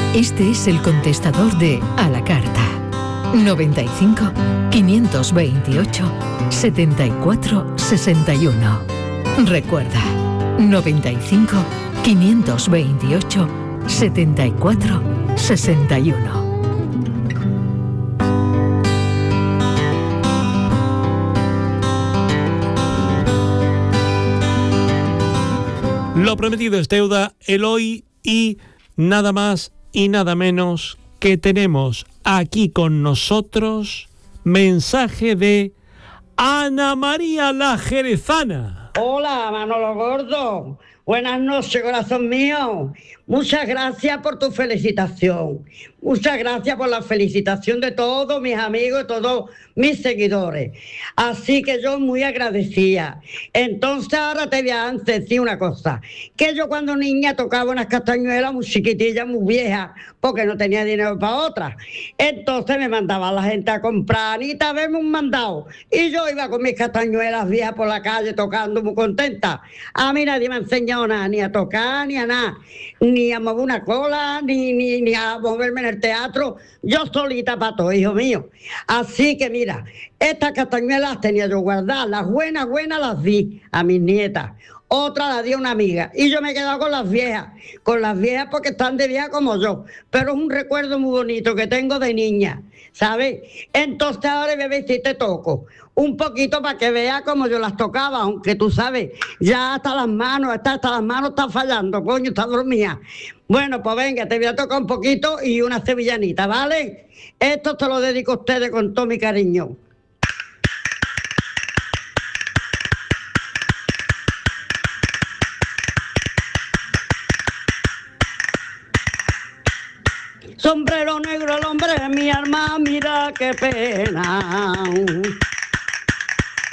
Este es el contestador de A la Carta. 95 528 74 61. Recuerda, 95 528 74 61. Lo prometido es deuda, Eloy, y nada más y nada menos que tenemos aquí con nosotros mensaje de Ana María la Jerezana. Hola, Manolo Gordo. Buenas noches, corazón mío. Muchas gracias por tu felicitación. Muchas gracias por la felicitación de todos mis amigos, todos mis seguidores. Así que yo muy agradecida. Entonces ahora te voy a decir una cosa. Que yo cuando niña tocaba unas castañuelas muy chiquitillas, muy viejas, porque no tenía dinero para otras. Entonces me mandaba la gente a comprar. Anita, veme un mandado. Y yo iba con mis castañuelas viejas por la calle tocando muy contenta. A mí nadie me enseñó nada, ni a tocar, ni a nada. Ni a mover una cola, ni a moverme en el teatro. Yo solita para todo, hijo mío. Así que mira, estas castañuelas las tenía yo guardadas. Las buenas las di a mis nietas. Otra la di a una amiga. Y yo me he quedado con las viejas. Con las viejas porque están de vieja como yo. Pero es un recuerdo muy bonito que tengo de niña, ¿sabes? Entonces ahora voy a ver si te toco un poquito para que veas cómo yo las tocaba, aunque tú sabes, ya hasta las manos están fallando, coño, está dormida. Bueno, pues venga, te voy a tocar un poquito y una sevillanita, ¿vale? Esto te lo dedico a ustedes con todo mi cariño. Sombrero negro el hombre, mi alma, mira qué pena.